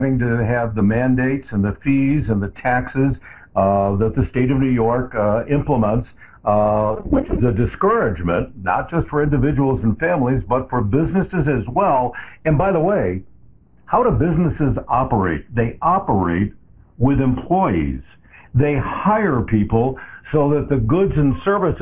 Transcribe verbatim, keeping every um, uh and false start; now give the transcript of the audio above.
having to have the mandates and the fees and the taxes uh, that the state of New York uh, implements, uh, which is a discouragement, not just for individuals and families, but for businesses as well. And by the way, how do businesses operate? They operate with employees. They hire people so that the goods and services